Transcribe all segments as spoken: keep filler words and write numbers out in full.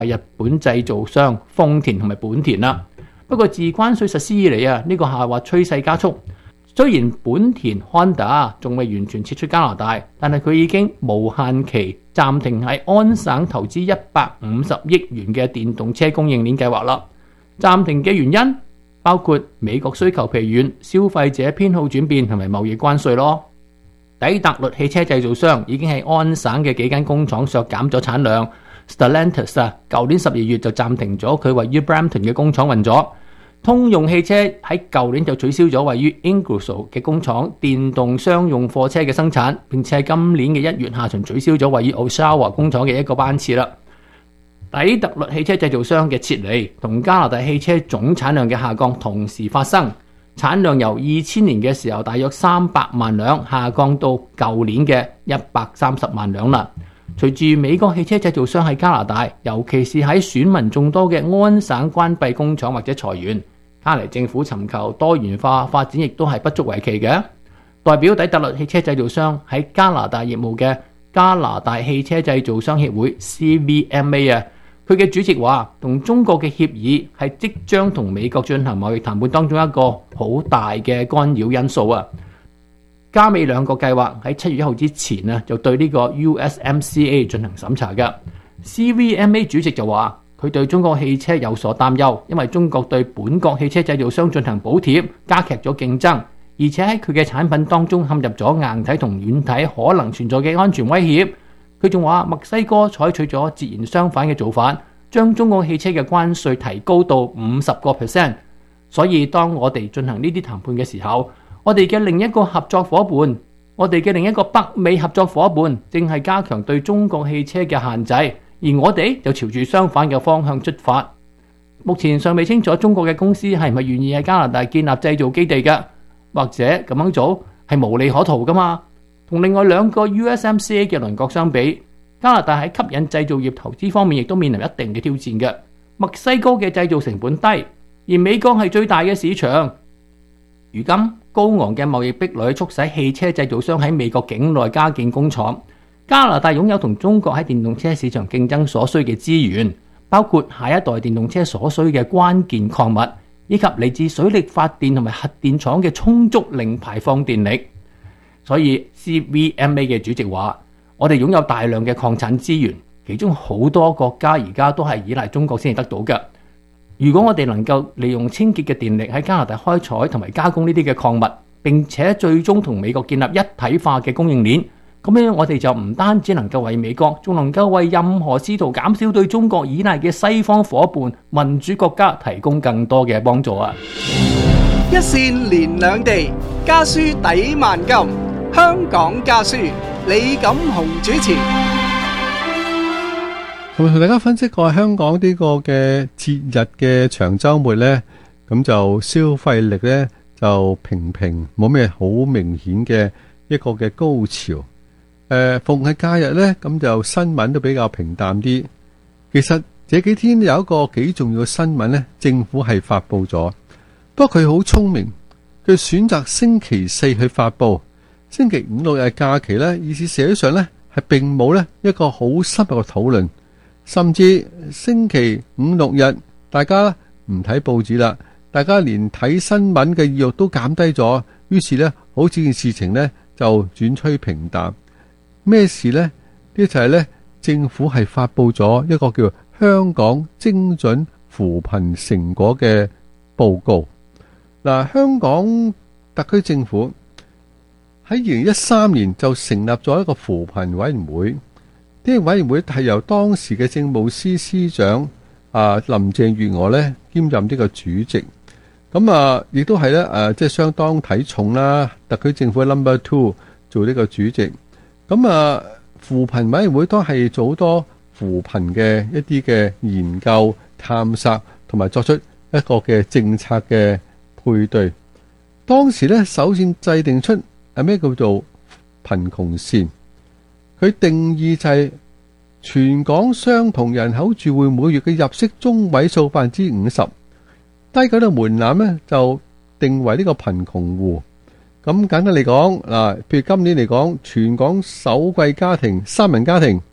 日本製造商豐田同埋本田啦。不過自關稅實施以嚟啊，呢個下滑趨勢加速。雖然本田 Honda 仲未完全撤出加拿大，但係佢已經無限期暫停喺安省投資一百五十億元嘅電動車供應鏈計劃啦。暫停嘅原因包括美國需求疲軟、消費者偏好轉變同埋貿易關稅咯。底特律汽車製造商已經喺安省嘅幾間工廠削減咗產量。Stellantis 啊，舊年十二月就暫停咗佢位於 Brampton 嘅工廠運作。通用汽車喺舊年就取消咗位於 Ingersoll 嘅工廠電動商用貨車嘅生產，並且喺今年嘅一月下旬取消咗位於 Oshawa 工廠嘅一個班次啦。底特律汽車製造商嘅撤離同加拿大汽車總產量嘅下降同時發生，產量由二千年嘅時候大約三百萬輛下降到舊年嘅一百三十萬輛啦。隨住美國汽車製造商喺加拿大，尤其是喺選民眾多嘅安省關閉工廠或者裁員，加拿大政府尋求多元化發展亦都係不足為奇嘅。代表底特律汽車製造商喺加拿大業務嘅加拿大汽車製造商協會 C V M A 啊，佢嘅主席話，同中國嘅協議係即將同美國進行貿易談判當中一個好大嘅干擾因素啊。加美兩個計劃喺七月一號之前啊，就對呢個 U S M C A 進行審查嘅。C V M A 主席就話，佢對中國汽車有所擔憂，因為中國對本國汽車製造商進行補貼，加劇咗競爭，而且喺佢嘅產品當中嵌入咗硬體同軟體可能存在嘅安全威脅。佢仲話墨西哥採取咗截然相反嘅做法，將中國汽車嘅關稅提高到五十個 percent。所以當我哋進行呢啲談判嘅時候，我哋嘅另一個合作夥伴，我哋嘅另一個北美合作夥伴正係加強對中國汽車嘅限制，而我哋就朝住相反嘅方向出發。目前尚未清楚中國嘅公司係咪願意喺加拿大建立製造基地嘅，或者咁樣做係無利可圖噶嘛。同另外兩個 U S M C A 嘅鄰國相比，加拿大喺吸引製造業投資方面亦都面臨一定嘅挑戰嘅。墨西哥嘅製造成本低，而美國係最大嘅市場。如今高昂嘅貿易壁壘促使汽車製造商喺美國境內加建工廠。加拿大擁有同中國喺電動車市場競爭所需嘅資源，包括下一代電動車所需嘅關鍵礦物，以及嚟自水力發電同埋核電廠嘅充足零排放電力。所以 C V M A 嘅主席話，我哋擁有大量嘅礦產資源，其中好多國家而家都係依賴中國先至得到嘅。如果我哋能夠利用清潔嘅電力喺加拿大開採同埋加工呢啲嘅礦物，並且最終同美國建立一體化嘅供應鏈，咁樣我哋就唔單止能夠為美國，仲能夠為任何試圖減少對中國依賴嘅西方夥伴、民主國家提供更多嘅幫助啊！ 一線連兩地，家書抵萬金。香港家書，李錦雄主持。 同同大家分析過香港呢個嘅節日嘅長週末呢，咁就消費力呢就平平，冇咩好明顯嘅一個嘅高潮。誒，逢係假日呢，咁就新聞都比較平淡啲。其實這幾天有一個幾重要嘅新聞呢，政府係發佈咗，不過佢好聰明，佢選擇星期四去發佈，星期五六日假期呢，意思實際上呢係並冇呢一個好深入嘅討論。甚至星期五六日，大家唔睇報紙啦，大家連睇新聞嘅意欲都減低咗，於是呢，好似件事情呢就轉趨平淡。咩事呢？呢就係呢，政府係發佈咗一個叫香港精準扶貧成果嘅報告。嗱，香港特區政府喺二零一三年就成立咗一個扶貧委員會。呢個委員會係由當時嘅政務司司長啊林鄭月娥咧兼任呢個主席，咁啊亦都係咧誒即係相當睇重啦，特區政府嘅 number two 做呢個主席。咁啊扶貧委員會都係做好多扶貧嘅一啲嘅研究探索，同埋作出一個嘅政策嘅配對。當時咧首先制定出係咩叫做貧窮線。佢定義就係全港相同人口住戶每月嘅入息中位數百分之五十，低嗰度門檻呢就定為呢個貧窮戶。咁簡單嚟講，嗱，譬如今年嚟講，全港首季家庭三人家庭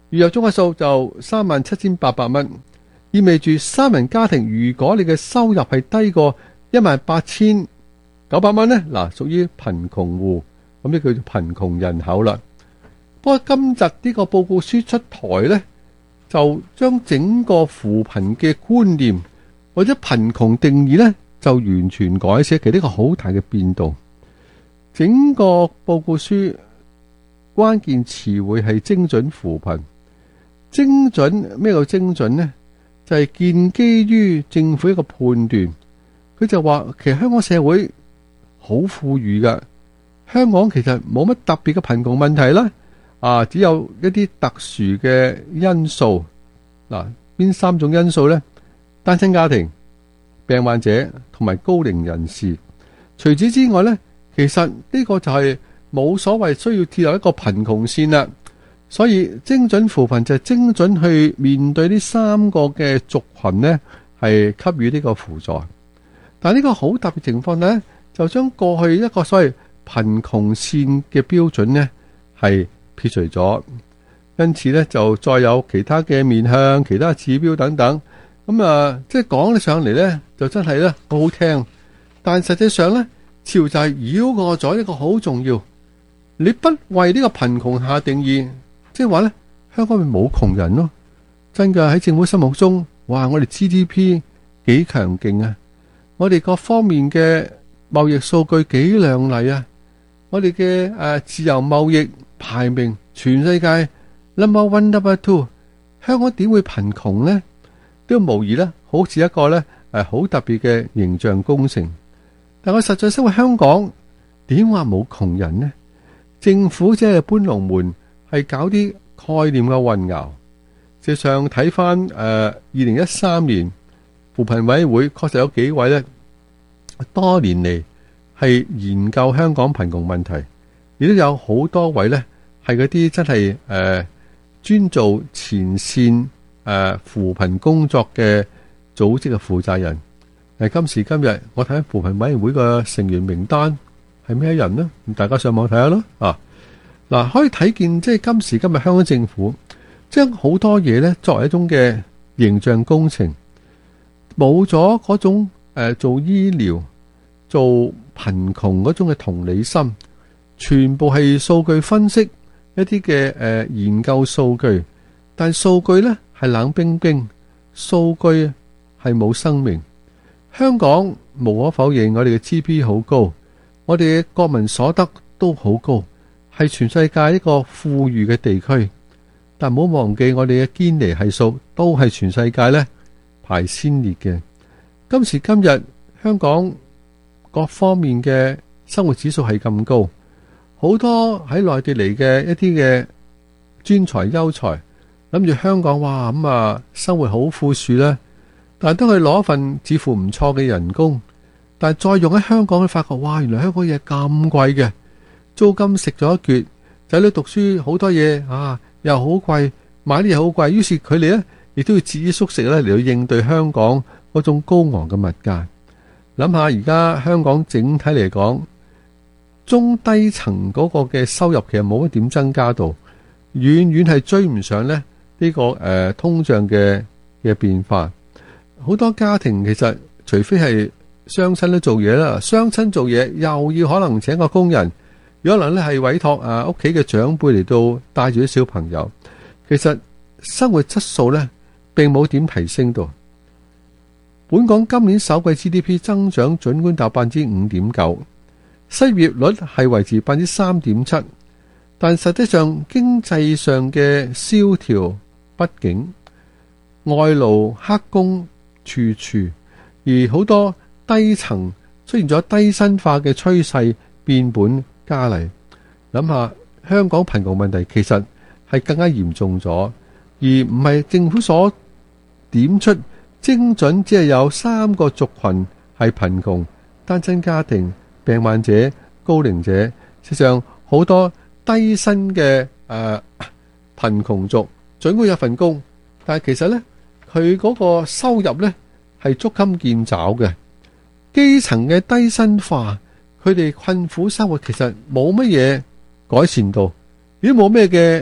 月入中位數就三萬七千八百蚊，意味住三人家庭如果你嘅收入係低過一萬八千九百蚊呢，嗱，屬於貧窮戶，咁呢叫做貧窮人口啦。不過今日呢個報告書出台呢，就將整個扶貧嘅觀念或者貧窮定義呢，就完全改寫，其實呢個好大嘅變動。整個報告書關鍵詞彙係精準扶貧。精準咩叫精準呢？就係、是、建基於政府一個判斷。佢就話其實香港社會好富裕噶，香港其實冇乜特別嘅貧窮問題啦。啊，只有一啲特殊嘅因素。嗱，邊三種因素呢？單親家庭、病患者同埋高齡人士。除此之外呢，其實呢個就係冇所謂需要設立一個貧窮線啦。所以精準扶貧就係精準去面對呢三個嘅族群呢，係給予呢個輔助。但係呢個好特別情況呢，就將過去一個所謂貧窮線嘅標準呢，係撇除咗，因此呢，就再有其他嘅面向、其他指標等等。咁啊，即係講起上嚟呢，就真係呢好好聽，但實際上呢，似乎就係繞過咗一個好重要。你不為呢個貧窮下定義，即係話呢，香港咪冇窮人咯？真㗎，喺政府心目中，哇！我哋 G D P 幾強勁啊！我哋各方面嘅貿易數據幾亮麗啊！我哋嘅誒自由貿易排名全世界 number one number two， 香港點會貧窮呢？都無疑呢，好似一個呢誒好特別嘅形象工程。但我實際生活香港點話冇窮人呢？政府即係搬龍門，係搞啲概念嘅混淆。事實上睇翻誒二零一三年扶貧委員會確實有幾位呢，多年嚟係研究香港貧窮問題，亦都有好多位呢係嗰啲真係誒專做前線誒、呃、扶貧工作嘅組織嘅負責人。誒今時今日我睇下扶貧委員會嘅成員名單係咩人呢？大家上網睇下咯。啊，嗱，可以睇見即係今時今日香港政府將好多嘢呢作為一種嘅形象工程，冇咗嗰種誒、呃、做醫療、做貧窮嗰種嘅同理心，全部係數據分析一啲嘅誒研究數據，但係數據呢係冷冰冰，數據係冇生命。香港無可否認，我哋嘅 G D P 好高，我哋嘅國民所得都好高，係全世界一個富裕嘅地區。但唔好忘記，我哋嘅堅尼係數都係全世界呢排先列嘅。今時今日，香港各方面嘅生活指數係咁高，好多喺內地嚟嘅一啲嘅專才優才，諗住香港哇咁啊，生活好富庶啦。但係當佢攞一份似乎唔錯嘅人工，但係再用喺香港，佢發覺哇，原來香港嘢咁貴嘅，租金食咗一橛，仔女讀書好多嘢啊，又好貴，買啲嘢好貴，於是佢哋咧亦都要節衣縮食咧嚟到應對香港嗰種高昂嘅物價。諗下而家香港整體嚟講，中低層嗰個嘅收入其實冇乜點增加到，遠遠係追唔上咧呢個誒通脹嘅嘅變化。好多家庭其實除非係雙親都做嘢啦，雙親做嘢又要可能請個工人，有可能咧係委託啊屋企嘅長輩嚟到帶住啲小朋友，其實生活質素咧並冇點提升到。本港今年首季 G D P 增長盡管達百分之五點九，失業率係維持百分之三點七，但實際上經濟上嘅蕭條不景，外勞黑工處處，而好多低層出現咗低薪化嘅趨勢變本加厲。諗下香港貧窮問題其實係更加嚴重咗，而唔係政府所點出精準，只係有三個族群係貧窮：單親家庭、病患者、高齡者。實際上好多低薪嘅誒貧窮族，儘管有份工，但係其實呢，佢嗰個收入呢係捉襟見肘嘅。基層嘅低薪化，佢哋困苦生活其實冇乜嘢改善到，亦都冇咩嘅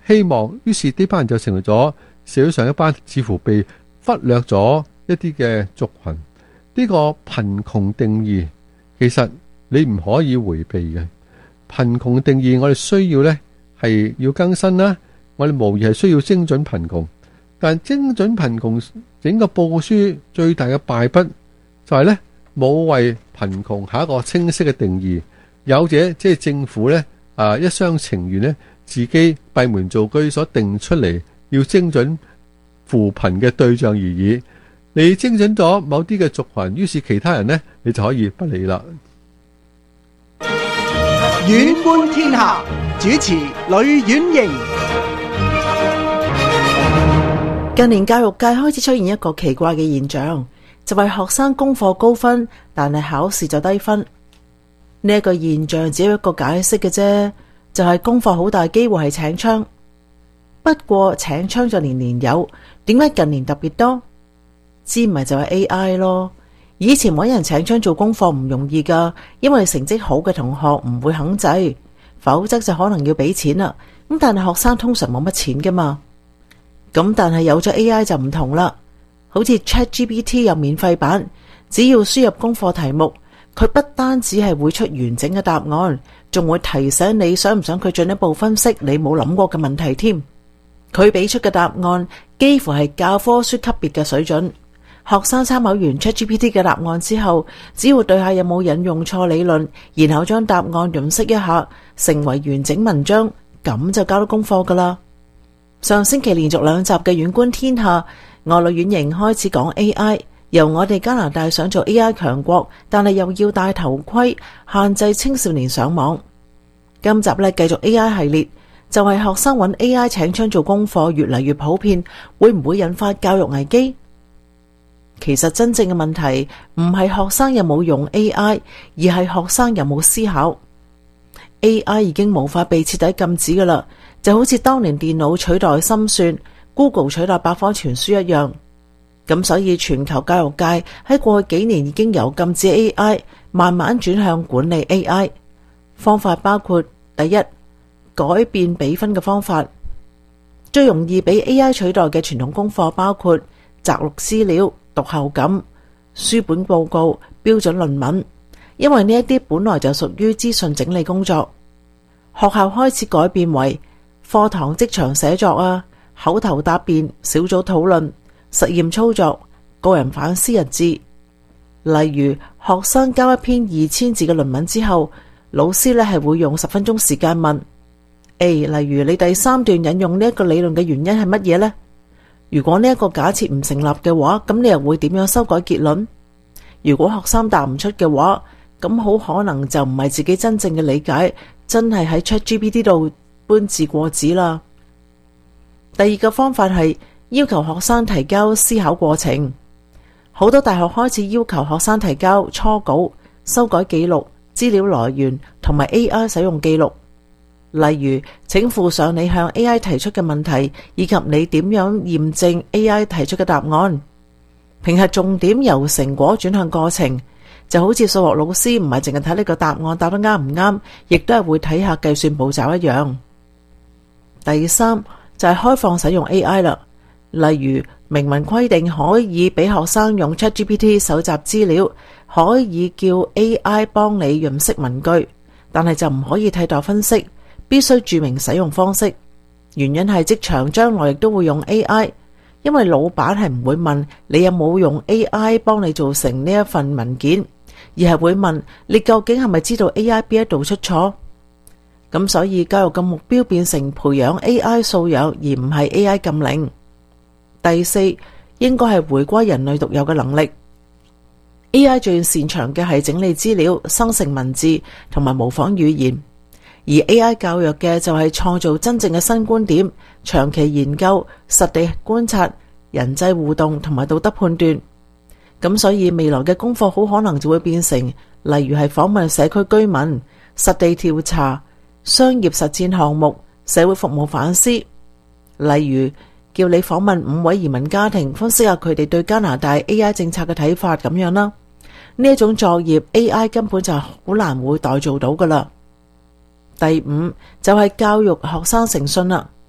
希望，於是呢班人就成為咗社會上一班似乎被忽略咗一啲嘅族群。呢個貧窮定義其實你唔可以迴避嘅。貧窮定義我哋需要呢係要更新啦，我哋無疑係需要精準貧窮。但精準貧窮整個報告書最大嘅敗筆就係呢，冇為貧窮下一個清晰嘅定義，有者即係政府呢，啊一廂情願呢，自己閉門造車所定出嚟要精準扶貧嘅對象而已。你精準咗某啲嘅族群，於是其他人呢，你就可以不理啦。 遠觀天下，主持呂婉瑩。 近年教育界開始出現一個奇怪嘅現象，就係學生功課高分，但係考試就低分。呢一個現象只有一個解釋嘅啫，就係功課好大機會係請槍。不過請槍就年年有，點解近年特別多？知唔係就係 A I 咯。以前搵人請槍做功課唔容易噶，因為成績好嘅同學唔會肯制，否則就可能要俾錢啦。咁但係學生通常冇乜錢噶嘛。咁但係有咗 A I 就唔同啦，好似 ChatGPT 有免費版，只要輸入功課題目，佢不單止係會出完整嘅答案，仲會提醒你想唔想佢進一步分析你冇諗過嘅問題添。佢俾出嘅答案幾乎係教科書級別嘅水準。學生參考完 ChatGPT 嘅答案之後，只要對下有冇引用錯理論，然後將答案潤色一下，成為完整文章，咁就交到功課噶啦。上星期連續兩集嘅遠觀天下，我呂婉瑩開始講 A I， 由我哋加拿大想做 A I 強國，但係又要戴頭盔，限制青少年上網。今集呢，繼續 A I 系列，就係學生揾 A I 請槍做功課越嚟越普遍，會唔會引發教育危機？其實真正嘅問題唔係學生有冇用 A I， 而係學生有冇思考。A I 已經無法被徹底禁止噶啦，就好似當年電腦取代心算， Google 取代百科全書一樣。咁所以全球教育界喺過去幾年已經由禁止 A I 慢慢轉向管理 A I。方法包括第一，改變比分嘅方法。最容易俾 A I 取代嘅傳統功課包括摘錄資料、讀後感、書本報告、標準論文，因為呢一啲本來就屬於資訊整理工作。學校開始改變為課堂即場寫作啊、口頭答辯、小組討論、實驗操作、個人反思日誌。例如學生交一篇二千字嘅論文之後，老師呢係會用十分鐘時間問 A， 例如你第三段引用呢一個理論嘅原因係乜嘢呢？如果呢一個假設唔成立嘅話，咁你又會點樣修改結論？如果學生答唔出嘅話，咁好可能就唔係自己真正嘅理解，真係喺 ChatGPT 度搬字過紙啦。第二個方法係要求學生提交思考過程。好多大學開始要求學生提交初稿、修改記錄、資料來源同埋 A I 使用記錄。例如，請附上你向 A I 提出嘅問題，以及你點樣驗證 A I 提出嘅答案。評核重點由成果轉向過程，就好似數學老師唔係淨係睇呢個答案答得啱唔啱，亦都係會睇下計算步驟一樣。第三就係開放使用 A I 啦，例如明文規定可以俾學生用 ChatGPT 搜集資料，可以叫 A I 幫你潤色文句，但係就唔可以替代分析。必須注明使用方式，原因係職場將來亦都會用 A I， 因為老闆係唔會問你有冇用 A I 幫你做成呢一份文件，而係會問你究竟係咪知道 A I 邊一度出錯。咁所以教育嘅目標變成培養 A I 素養，而唔係 A I 禁令。第四，應該係回歸人類獨有嘅能力。A I 最擅長嘅係整理資料、生成文字同埋模仿語言。而 A I 教育嘅就係創造真正嘅新觀點、長期研究、實地觀察、人際互動同埋道德判斷。咁所以未來嘅功課好可能就會變成，例如係訪問社區居民、實地調查、商業實踐項目、社會服務反思。例如叫你訪問五位移民家庭，分析下佢哋對加拿大 A I 政策嘅睇法咁樣啦。呢一種作業 A I 根本就好難會代做到噶啦。第五就係教育學生誠信啦。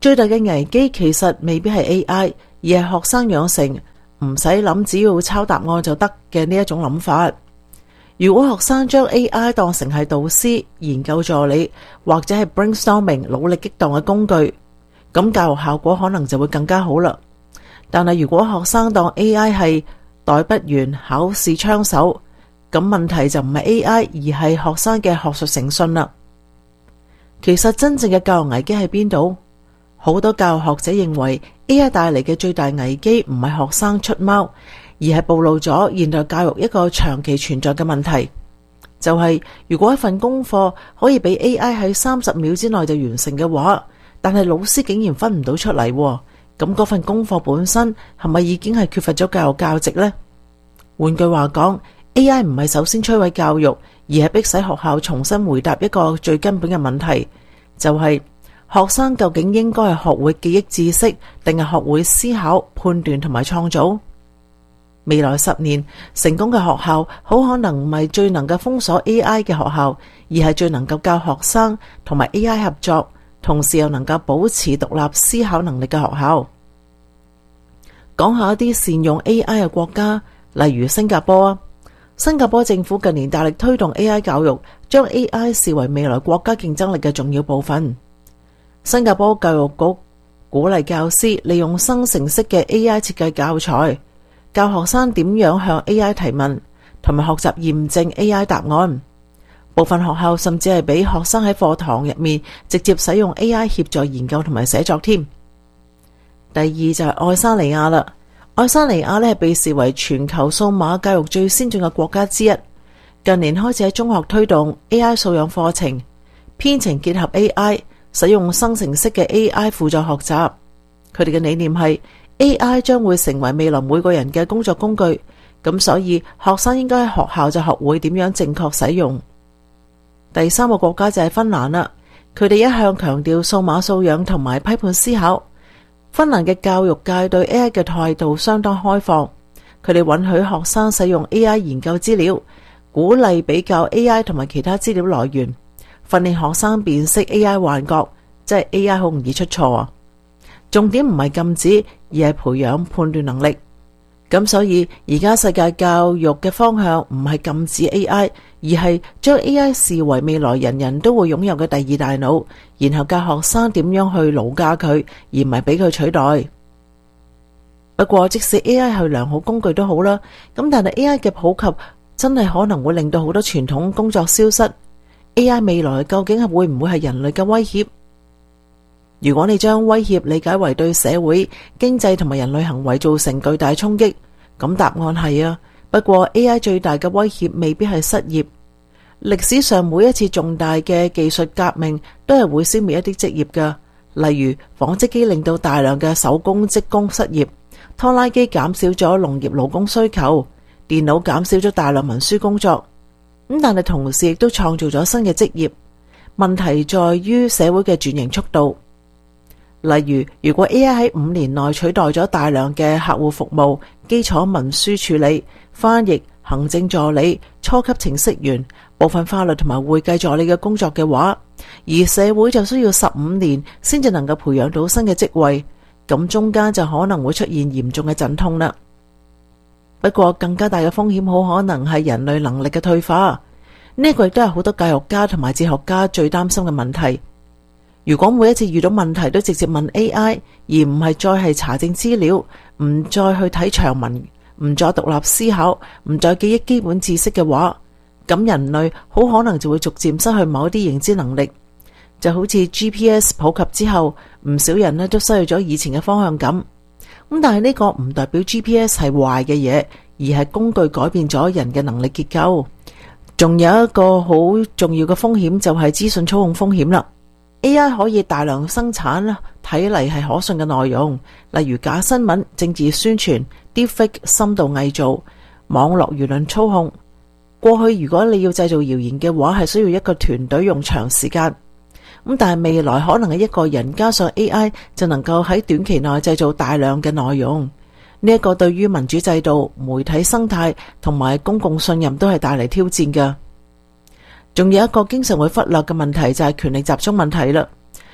最大嘅危機其實未必係 A I， 而係學生養成唔使諗，只要抄答案就得嘅呢一種諗法。如果學生將 A I 當成係導師、研究助理或者係 brainstorming 努力激盪嘅工具，咁教育效果可能就會更加好啦。但係如果學生當 A I 係代筆員、考試槍手，咁問題就唔係 A I， 而係學生嘅學術誠信啦。其實真正嘅教育危機喺邊度？好多教育學者認為 A I 帶嚟嘅最大危機唔係學生出貓，而係暴露咗現代教育一個長期存在嘅問題，就係、是、如果一份功課可以俾 A I 喺三十秒之內就完成嘅話，但係老師竟然分唔到出嚟，咁嗰份功課本身係咪已經係缺乏咗教育價值呢？換句話講， A I 唔係首先摧毀教育，而係迫使學校重新回答一個最根本嘅問題，就係、是學生究竟應該係學會記憶知識，定係學會思考、判斷同埋創造？未來十年成功嘅學校，好可能唔係最能夠封鎖 A I 嘅學校，而係最能夠教學生同埋 A I 合作，同時又能夠保持獨立思考能力嘅學校。講下一啲善用 A I 嘅國家，例如新加坡啊。新加坡政府近年大力推動 A I 教育，將 A I 視為未來國家競爭力嘅重要部分。新加坡教育局鼓勵教師利用生成式嘅 A I 設計教材，教學生點樣向 A I 提問，同埋學習驗證 A I 答案。部分學校甚至係俾學生喺課堂入面直接使用 A I 協助研究同埋寫作添。第二就係愛沙尼亞啦，愛沙尼亞呢係被視為全球數碼教育最先進嘅國家之一。近年開始喺中學推動 A I 素養課程，編程結合 A I，使用生成式嘅 A I 輔助學習。佢哋嘅理念係 A I 將會成為未來每個人嘅工作工具，咁所以學生應該喺學校就學會點樣正確使用。第三個國家就係芬蘭啦，佢哋一向強調數碼素養同埋批判思考。芬蘭嘅教育界對 A I 嘅態度相當開放，佢哋允許學生使用 A I 研究資料，鼓勵比較 A I 同埋其他資料來源，訓練學生辨識 A I 幻覺，即係 A I 好容易出錯啊。重點唔係禁止，而係培養判斷能力。咁所以而家世界教育嘅方向唔係禁止 A I， 而係將 A I 視為未來人人都會擁有嘅第二大腦，然後教學生點樣去勞駕佢，而唔係俾佢取代。不過即使 A I 係良好工具都好啦，咁但係 A I 嘅普及真係可能會令到好多傳統工作消失。A I 未來究竟係會唔會係人類嘅威脅？如果你將威脅理解為對社會、經濟同埋人類行為造成巨大衝擊，咁答案係啊。不過 A I 最大嘅威脅未必係失業。歷史上每一次重大嘅技術革命都係會消滅一啲職業㗎，例如紡織機令到大量嘅手工職工失業，拖拉機減少咗農業勞工需求，電腦減少咗大量文書工作。咁但係同時亦都創造咗新嘅職業。問題在於社會嘅轉型速度。例如，如果 A I 喺五年內取代咗大量嘅客戶服務、基礎文書處理、翻譯、行政助理、初級程式員、部分法律同埋會計助理嘅工作嘅話，而社會就需要十五年先至能夠培養到新嘅職位，咁中間就可能會出現嚴重嘅陣痛啦。不過更加大嘅風險好可能係人類能力嘅退化，呢個亦都係好多教育家同埋哲學家最擔心嘅問題。如果每一次遇到問題都直接問 A I， 而唔係再係查證資料，唔再去睇長文，唔再獨立思考，唔再記憶基本知識嘅話，咁人類好可能就會逐漸失去某一啲認知能力。就好似 G P S 普及之後，唔少人呢都失去咗以前嘅方向感。咁但係呢個唔代表 G P S 係壞嘅嘢，而係工具改變咗人嘅能力結構。仲有一個好重要嘅風險就係資訊操控風險啦。A I 可以大量生產睇嚟係可信嘅內容，例如假新聞、政治宣傳、deepfake 深度偽造、網絡輿論操控。過去如果你要製造謠言嘅話，係需要一個團隊用長時間。咁但係未來可能係一個人加上 A I 就能夠喺短期內製造大量嘅內容。呢一個對於民主制度、媒體生態同埋公共信任都係帶嚟挑戰㗎。仲有一個經常會忽略嘅問題就係權力集中問題啦。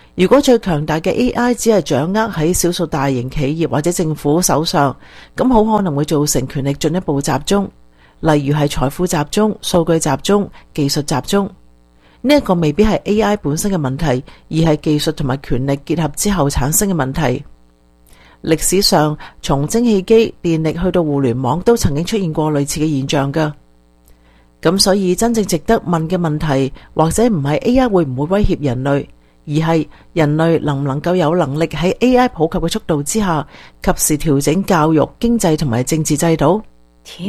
如果最強大嘅 A I 只係掌握喺少數大型企業或者政府手上，咁好可能會造成權力進一步集中，例如係財富集中、數據集中、技術集中。呢一個未必係 A I 本身嘅問題，而係技術同埋權力結合之後產生嘅問題。歷史上，從蒸汽機、電力去到互聯網，都曾經出現過類似嘅現象㗎。咁所以真正值得問嘅問題，或者唔係 A I 會唔會威脅人類，而係人類能唔能夠有能力喺 A I 普及嘅速度之下，及時調整教育、經濟同埋政治制度。